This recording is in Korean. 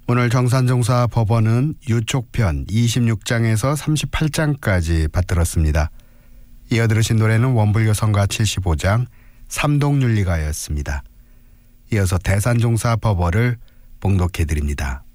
오늘 정산종사 법원은 유촉편 26장에서 38장까지 받들었습니다. 이어 들으신 노래는 원불교 성가 75장 삼동윤리가였습니다. 이어서 대산종사 법어를 봉독해드립니다.